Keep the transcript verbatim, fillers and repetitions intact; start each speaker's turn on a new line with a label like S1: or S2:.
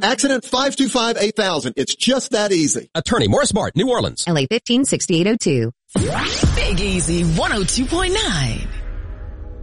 S1: Accident five two five, eight thousand. It's just that easy.
S2: Attorney Morris Bart, New Orleans.
S3: L A fifteen sixty-eight oh two.
S4: Big Easy one oh two point nine.